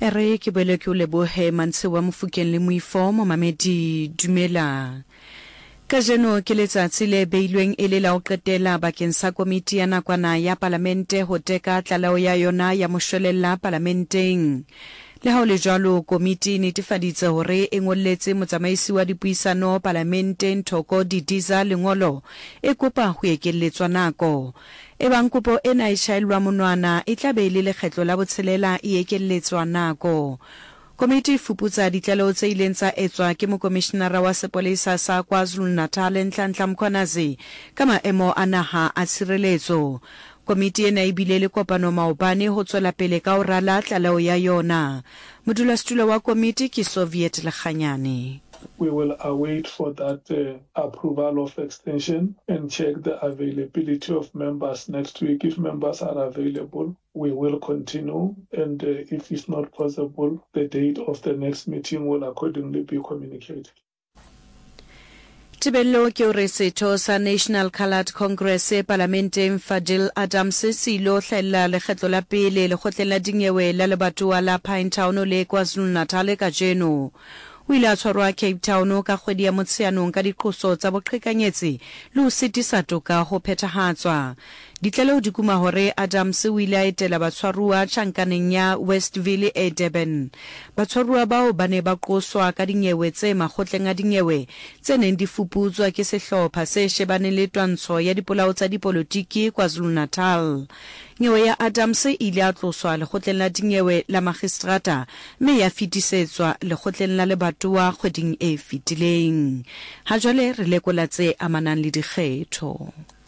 Ere ke bele ke o lebohe Mantshe wa Mofokeng le Moifo Mamedi dumela. Kajeno ke letsatsi le beilweng e le la o qetela bakeng sa komiti ya nakwana ya Palamente ho teka tlalao ya yona ya moshwelella Parlamenteng. Le ha o le jwalo, komiti netefaditse hore e ngolletse motsamaisi wa dipuisano Parlamenteng Thoko Didiza lengolo e kopa ho ekelletswa nako. Ebang kopo ena e shaelwa monwana e tla be le lekgetlo la botshelela e ekelletswa nako. Komiti fuputsa ditlaleo tse ileng tsa etswa ke mokomishenara wa sepolesa sa KwaZulu-Natal Nhlanhla Mkhwanazi ka maemo a naha a tshireletso. Komiti ena e bile le kopano maobane ho tswela pele ka ho rala tlaleo ya yona. Modulasetulo wa komiti ke Soviet Lekganyane. We will await for that approval of extension and check the availability of members next week. If members are available, we will continue, and if it's not possible, the date of the next meeting will accordingly be communicated. Tibello ke hore setho sa National Coloured Congress Parlamenteng Fadil Adams silo hlella lekgetlo la pele lekgotleng la dinyewe la lebatowa la Pinetown le KwaZulu-Natal kajeno. O ile a tshwarwa Cape Town ka kgwedi ya Motsheanong ka diqoso tsa boqhekanyetsi le ho sitisa toka ho phethahatswa. Ditlaleo di kuma hore Adams o ile a etela batshwaruwa tjhankaneng ya Westville e Durban. Batshwaruwa bao ba ne ba qoswa ka dinyewe tse makgotleng a dinyewe tse neng di fuputswa ke sehlopha se shebaneng le twantsho ya dipolao tsa dipolotiki KwaZulu-Natal. Nyewe ya Adams ile a tloswa lekgotleng la dinyewe la magistrata mme ya fitisetswa lekgotleng la lebatowa kgweding e fetileng. Ha jwale re lekola tse amanang le dikgetho.